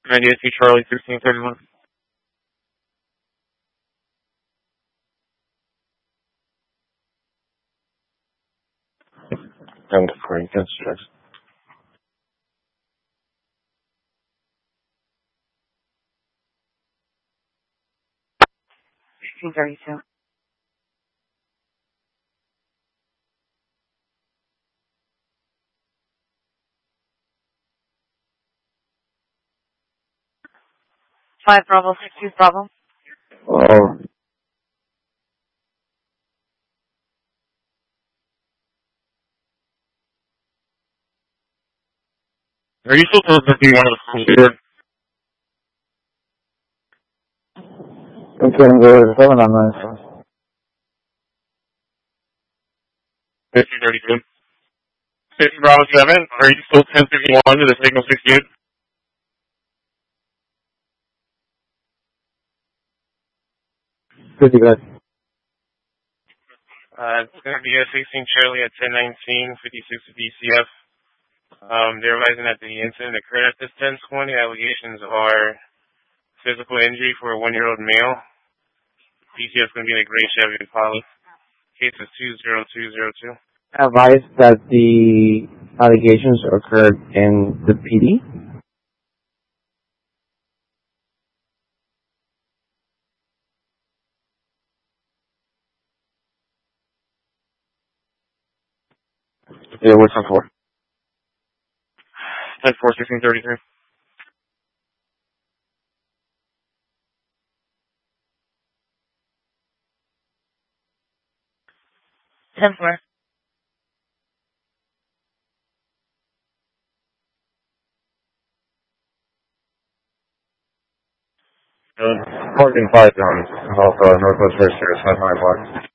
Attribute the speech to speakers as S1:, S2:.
S1: 98 Charlie 1631.
S2: And for intense stress.
S3: Very soon. Five Bravo, 6 Bravo.
S2: Oh.
S1: Are you still supposed to be one of the computer?
S2: I'm getting the 7 on my phone.
S1: 5032. 50 Bravo 7, are you still 1051 to the signal 68?
S2: Pretty good.
S1: It's going to be a 16 Charlie at 1019, 56 BCF. They're realizing that the incident occurred at this 1020. Allegations are physical injury for a 1-year-old male. PCF is going to be in a gray Chevy Impala. Case is 20202.
S2: Advise that the allegations occurred in the PD. Yeah, what's on for?
S1: 10-4, 1633.
S3: Ten four.
S2: Parking 5 down off Northwest First Street, 5 block.